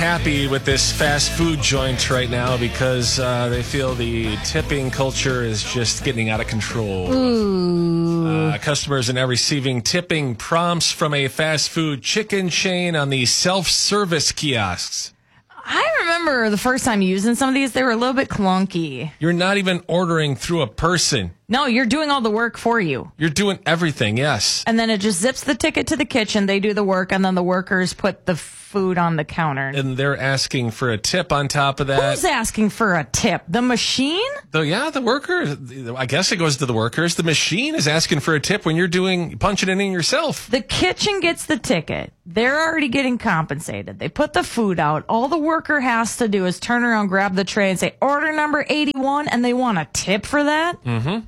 happy with this fast food joint right now because they feel the tipping culture is just getting out of control. Ooh. Customers are now receiving tipping prompts from a fast food chicken chain on the self-service kiosks. I remember the first time using some of these, they were a little bit clunky. You're not even ordering through a person. No, you're doing all the work for you. You're doing everything, yes. And then it just zips the ticket to the kitchen. They do the work, and then the workers put the food on the counter. And they're asking for a tip on top of that. Who's asking for a tip? The machine? The worker. I guess it goes to the workers. The machine is asking for a tip when you're punching it in yourself. The kitchen gets the ticket. They're already getting compensated. They put the food out. All the worker has to do is turn around, grab the tray, and say, order number 81, and they want a tip for that? Mm-hmm.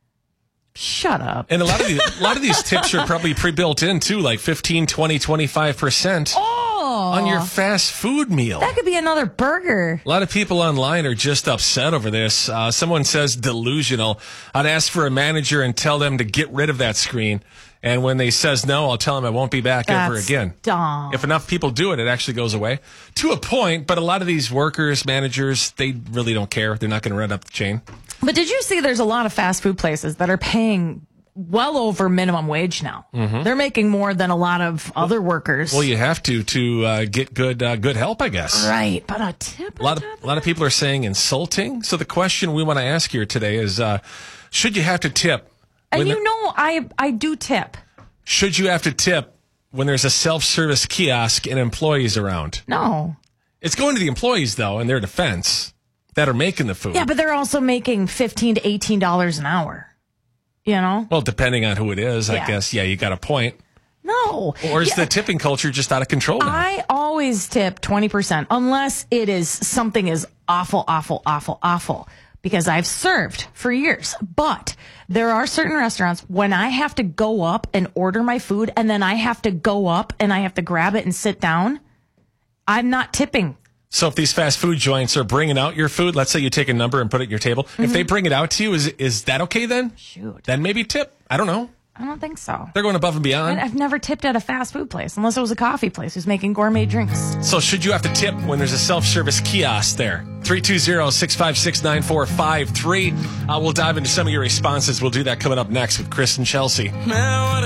Shut up. And a lot of these tips are probably pre-built in, too, like 15, 20, 25%. On your fast food meal. That could be another burger. A lot of people online are just upset over this. Someone says delusional. I'd ask for a manager and tell them to get rid of that screen. And when they says no, I'll tell them I won't be back ever again. Dumb. If enough people do it, it actually goes away. To a point, but a lot of these workers, managers, they really don't care. They're not going to run up the chain. But did you see there's a lot of fast food places that are paying well over minimum wage now? Mm-hmm. They're making more than a lot of other workers. Well, you have to get good help, I guess. Right, but a tip. A lot of people are saying insulting. So the question we want to ask here today is, should you have to tip? And I do tip. Should you have to tip when there's a self-service kiosk and employees around? No. It's going to the employees, though, in their defense, that are making the food. Yeah, but they're also making $15 to $18 an hour. You know? Well, depending on who it is, I guess, you got a point. No. Or is the tipping culture just out of control now? I always tip 20% unless it is something is awful, awful, awful, awful. Because I've served for years. But there are certain restaurants when I have to go up and order my food and then I have to go up and I have to grab it and sit down, I'm not tipping. So if these fast food joints are bringing out your food, let's say you take a number and put it at your table. Mm-hmm. If they bring it out to you, is that okay then? Shoot. Then maybe tip. I don't know. I don't think so. They're going above and beyond. I've never tipped at a fast food place unless it was a coffee place who's making gourmet drinks. So should you have to tip when there's a self-service kiosk there? 320-656-9453. We'll dive into some of your responses. We'll do that coming up next with Chris and Chelsea.